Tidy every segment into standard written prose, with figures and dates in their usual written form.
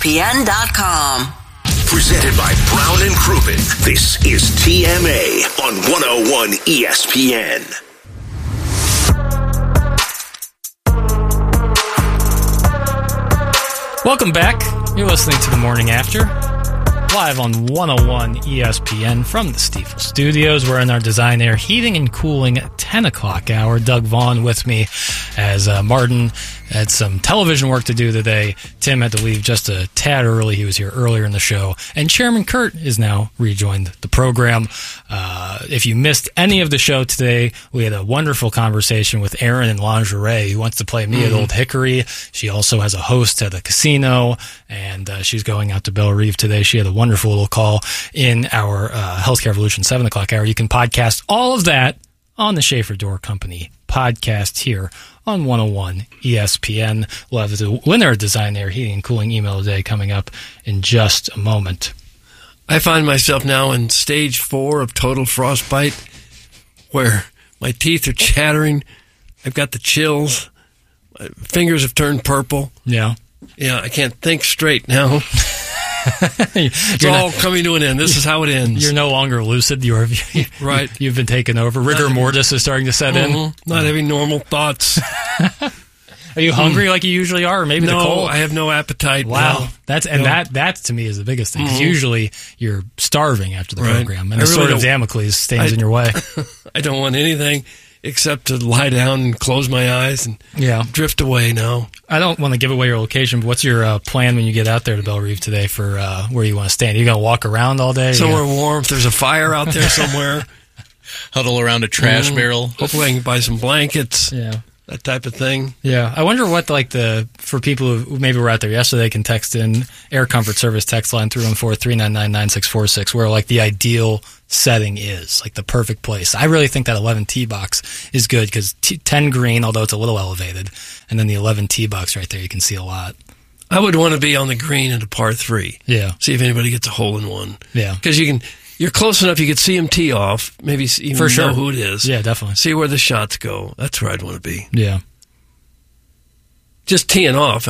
ESPN.com. Presented by Brown and Crouppen. This is TMA on 101 ESPN. Welcome back. You're listening to The Morning After, live on 101 ESPN from the Stiefel Studios. We're in our Design Air Heating and Cooling 10 o'clock hour. Doug Vaughn with me as Martin had some television work to do today. Tim had to leave just a tad early. He was here earlier in the show. And Chairman Kurt is now rejoined the program. If you missed any of the show today, we had a wonderful conversation with Erin in Lingerie, who wants to play me at Old Hickory. She also has a host at a casino, and she's going out to Belle Reve today. She had a wonderful little call in our Healthcare Revolution 7 o'clock hour. You can podcast all of that on the Schaefer Door Company podcast here on 101 ESPN. We'll have the winner of Design Air Heating and Cooling email today coming up in just a moment. I find myself now in stage 4 of total frostbite, where my teeth are chattering. I've got the chills. My fingers have turned purple. Yeah, I can't think straight now. It's all coming to an end. This is how it ends. You're no longer lucid. Right. You've been taken over. Rigor mortis is starting to set in. Not having normal thoughts. Are you hungry like you usually are, or maybe the cold? No, I have no appetite. Wow, that to me is the biggest thing. Because usually you're starving after the program, and the sword of Damocles stands in your way. I don't want anything except to lie down and close my eyes and drift away now. I don't want to give away your location, but what's your plan when you get out there to Belle Reve today for where you want to stand? Are you going to walk around all day? Somewhere warm. If there's a fire out there somewhere. Huddle around a trash barrel. Hopefully I can buy some blankets. Yeah. That type of thing. Yeah. I wonder what, for people who maybe were out there yesterday can text in Air Comfort Service text line 314-399-9646, where, the ideal setting is, the perfect place. I really think that 11 tee box is good because 10 green, although it's a little elevated, and then the 11 tee box right there, you can see a lot. I would want to be on the green at a par 3. Yeah. See if anybody gets a hole in one. Yeah. Because you're close enough, you could see him tee off, maybe even know who it is. Yeah, definitely. See where the shots go. That's where I'd want to be. Yeah. Just teeing off,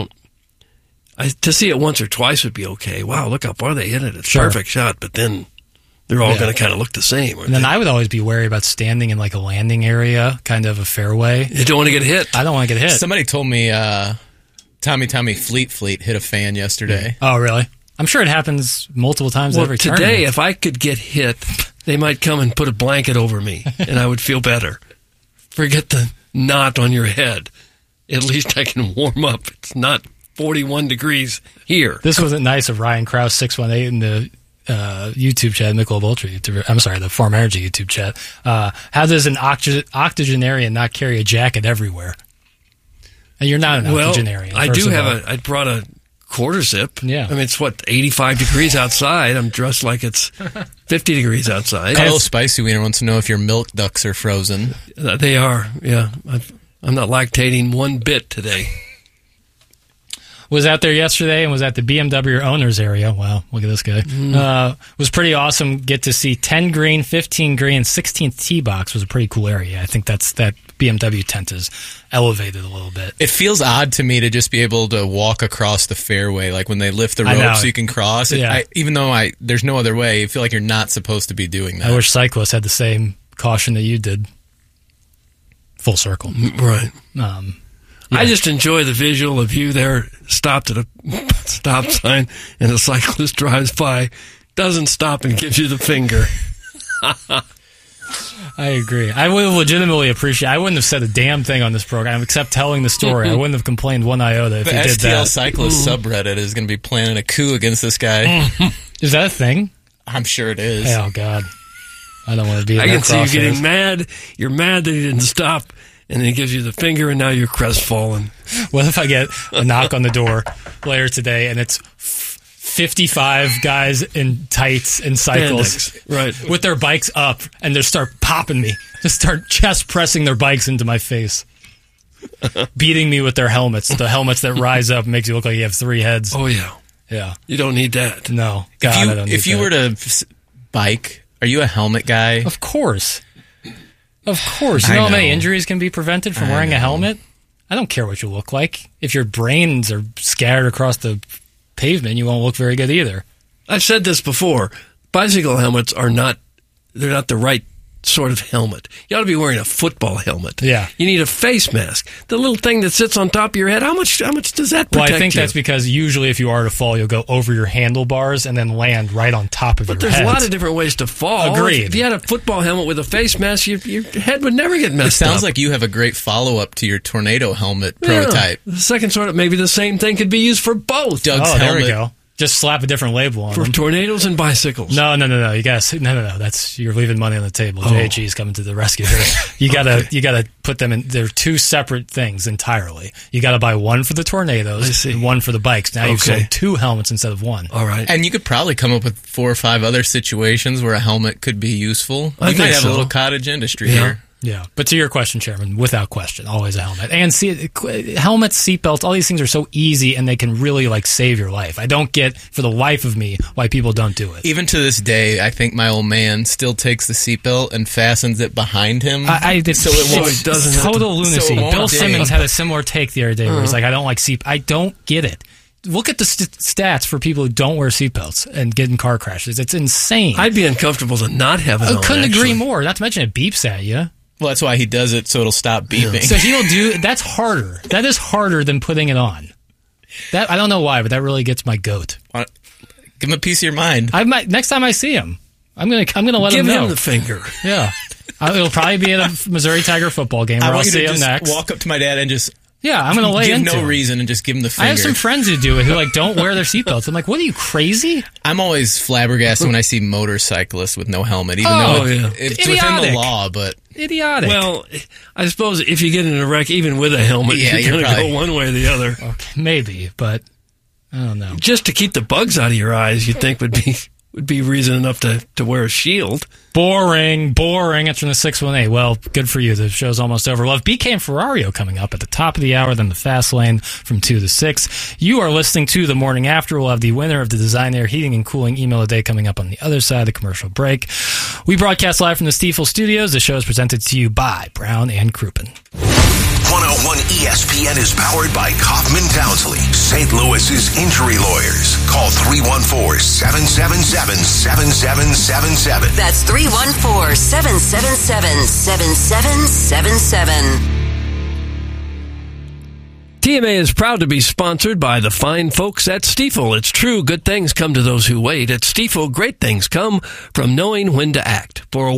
to see it once or twice would be okay. Wow, look how far they hit it. It's a perfect shot, but then they're all going to kind of look the same. And then I would always be wary about standing in a landing area, kind of a fairway. You don't want to get hit. I don't want to get hit. Somebody told me Tommy Fleet hit a fan yesterday. Oh, really? I'm sure it happens multiple times every tournament. Today, if I could get hit, they might come and put a blanket over me, and I would feel better. Forget the knot on your head. At least I can warm up. It's not 41 degrees here. This wasn't nice of Ryan Krause, 618, in the YouTube chat, Michelob Ultra YouTube. I'm sorry, the Farm Energy YouTube chat. How does an octogenarian not carry a jacket everywhere? And you're not an octogenarian. I do have I brought a quarter zip. Yeah. It's 85 degrees outside. I'm dressed like it's 50 degrees outside. Kyle Spicy Wiener wants to know if your milk ducts are frozen. They are, yeah. I'm not lactating one bit today. Was out there yesterday and was at the BMW owners area. Wow, look at this guy. Was pretty awesome. Get to see 10 green, 15 green, 16th tee box was a pretty cool area. I think that BMW tent is elevated a little bit. It feels odd to me to just be able to walk across the fairway, when they lift the rope so you can cross. Even though there's no other way, I feel like you're not supposed to be doing that. I wish cyclists had the same caution that you did. Full circle. Right. I just enjoy the visual of you there stopped at a stop sign and a cyclist drives by, doesn't stop and gives you the finger. I agree. I would have legitimately appreciated. I wouldn't have said a damn thing on this program except telling the story. I wouldn't have complained one iota if you did that. The STL Cyclist subreddit is going to be planning a coup against this guy. Is that a thing? I'm sure it is. Oh, God. I don't want to be in I that can see you crosshairs. getting mad. You're mad that he didn't stop, and then he gives you the finger, and now you're crestfallen. What if I get a knock on the door later today, and it's 55 guys in tights and cycles right, with their bikes up, and they start popping me. Just start chest pressing their bikes into my face. Beating me with their helmets. The helmets that rise up makes you look like you have 3 heads. Oh, yeah. Yeah. You don't need that. No. God, I don't need if you that. were to bike, are you a helmet guy? Of course. Of course. You know how many injuries can be prevented from wearing a helmet? I don't care what you look like. If your brains are scattered across the pavement, you won't look very good either. I've said this before. Bicycle helmets they're not the right sort of helmet. You ought to be wearing a football helmet. Yeah. You need a face mask. The little thing that sits on top of your head, how much does that protect you? Well, I think that's because usually if you are to fall, you'll go over your handlebars and then land right on top of your head. But there's a lot of different ways to fall. Agreed. If you had a football helmet with a face mask, your head would never get messed up. It sounds like you have a great follow-up to your tornado helmet prototype. The second sort of, maybe the same thing could be used for both. Doug's helmet. There we go. Just slap a different label on for them. tornadoes and bicycles. No. You guys, no. That's you're leaving money on the table. JHG is coming to the rescue here. You gotta put them in. They're two separate things entirely. You gotta buy one for the tornadoes and one for the bikes. Now you've sold two helmets instead of one. All right. And you could probably come up with 4 or 5 other situations where a helmet could be useful. You might have a little cottage industry here. Yeah, but to your question, Chairman, without question, always a helmet. And helmets, seatbelts, all these things are so easy, and they can really save your life. I don't get, for the life of me, why people don't do it. Even to this day, I think my old man still takes the seatbelt and fastens it behind him. It doesn't. Total lunacy. Bill Simmons had a similar take the other day where he's like, I don't like seat. I don't get it. Look at the stats for people who don't wear seatbelts and get in car crashes. It's insane. I'd be uncomfortable to not have it on. I couldn't agree more. Not to mention it beeps at you. Well, that's why he does it, so it'll stop beeping. So he'll do. That's harder. That is harder than putting it on. That I don't know why, but that really gets my goat. Give him a piece of your mind. Next time I see him, I'm gonna let him know. Give him the finger. Yeah, it'll probably be at a Missouri Tiger football game where I'll see him next. Walk up to my dad and just. Yeah, I'm going to lay into Give no reason and just give him the finger. I have some friends who do it who don't wear their seatbelts. I'm like, what are you, crazy? I'm always flabbergasted when I see motorcyclists with no helmet, even though it's within the law, but... Idiotic. Well, I suppose if you get in a wreck, even with a helmet, you're going to go one way or the other. Okay, maybe, but I don't know. Just to keep the bugs out of your eyes, you'd think would be reason enough to wear a shield. Boring. Answering the 618. Well, good for you. The show's almost over. We'll have BK and Ferrario coming up at the top of the hour, then the Fast Lane from 2 to 6. You are listening to The Morning After. We'll have the winner of the Design Air Heating and Cooling Email of the Day coming up on the other side of the commercial break. We broadcast live from the Stiefel Studios. The show is presented to you by Brown and Crouppen. 101 ESPN is powered by Kaufman Townsley, St. Louis's injury lawyers. Call 314-777-7777. That's 314-777-7777. TMA is proud to be sponsored by the fine folks at Stiefel. It's true, good things come to those who wait. At Stiefel, great things come from knowing when to act. For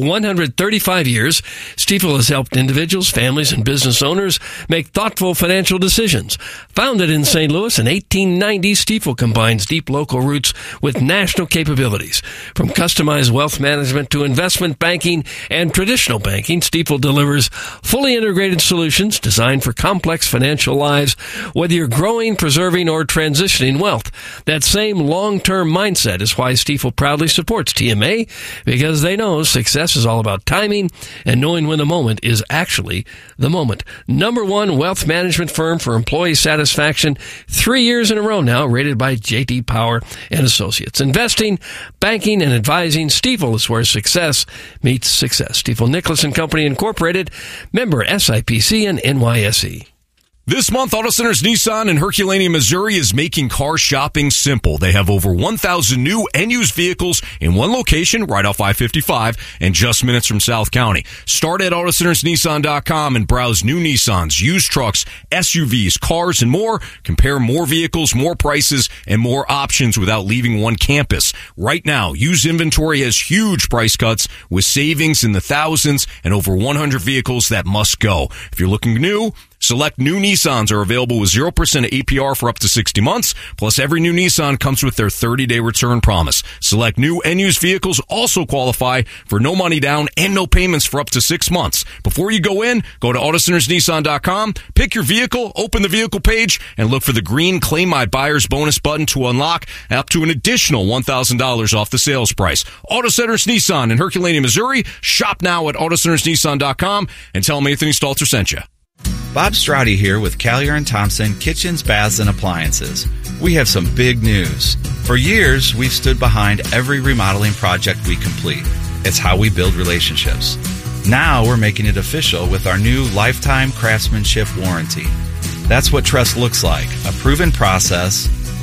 135 years, Stiefel has helped individuals, families, and business owners make thoughtful financial decisions. Founded in St. Louis in 1890, Stiefel combines deep local roots with national capabilities. From customized wealth management to investment banking and traditional banking, Stiefel delivers fully integrated solutions designed for complex financial lives, whether you're growing, preserving, or transitioning wealth. That same long-term mindset is why Stiefel proudly supports TMA, because they know success is all about timing and knowing when the moment is actually the moment. #1 wealth management firm for employee satisfaction, 3 years in a row now, rated by J.D. Power and Associates. Investing, banking, and advising, Stiefel is where success meets success. Stiefel Nicholas and Company Incorporated, member SIPC and NYSE. This month, Auto Centers Nissan in Herculaneum, Missouri is making car shopping simple. They have over 1,000 new and used vehicles in one location right off I-55 and just minutes from South County. Start at AutoCentersNissan.com and browse new Nissans, used trucks, SUVs, cars, and more. Compare more vehicles, more prices, and more options without leaving one campus. Right now, used inventory has huge price cuts with savings in the thousands and over 100 vehicles that must go. If you're looking new, select new Nissans are available with 0% APR for up to 60 months. Plus, every new Nissan comes with their 30-day return promise. Select new and used vehicles also qualify for no money down and no payments for up to 6 months. Before you go in, go to AutoCentersNissan.com, pick your vehicle, open the vehicle page, and look for the green Claim My Buyer's Bonus button to unlock up to an additional $1,000 off the sales price. Auto Centers Nissan in Herculaneum, Missouri. Shop now at AutoCentersNissan.com and tell them Anthony Stalter sent you. Bob Strati here with Callier & Thompson Kitchens, Baths, and Appliances. We have some big news. For years, we've stood behind every remodeling project we complete. It's how we build relationships. Now we're making it official with our new lifetime craftsmanship warranty. That's what trust looks like, a proven process,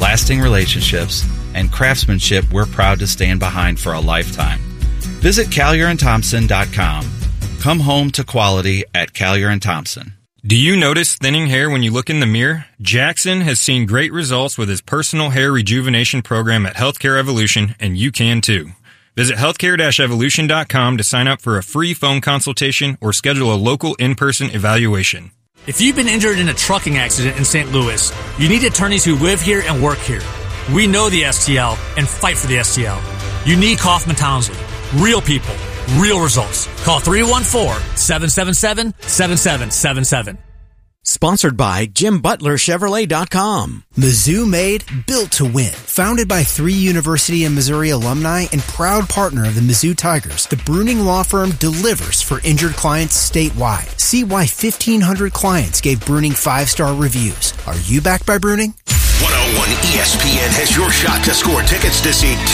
lasting relationships, and craftsmanship we're proud to stand behind for a lifetime. Visit CallierandThompson.com. Come home to quality at Callier & Thompson. Do you notice thinning hair when you look in the mirror? Jackson has seen great results with his personal hair rejuvenation program at Healthcare Evolution, and you can too. Visit healthcare-evolution.com to sign up for a free phone consultation or schedule a local in-person evaluation. If you've been injured in a trucking accident in St. Louis, you need attorneys who live here and work here. We know the STL and fight for the STL. You need Kaufman Townsley. Real people, real results. Call 314-777-7777. Sponsored by JimButlerChevrolet.com. Mizzou made, built to win. Founded by 3 University of Missouri alumni and proud partner of the Mizzou Tigers, the Bruning Law Firm delivers for injured clients statewide. See why 1,500 clients gave Bruning 5-star reviews. Are you backed by Bruning? 101 ESPN has your shot to score tickets to see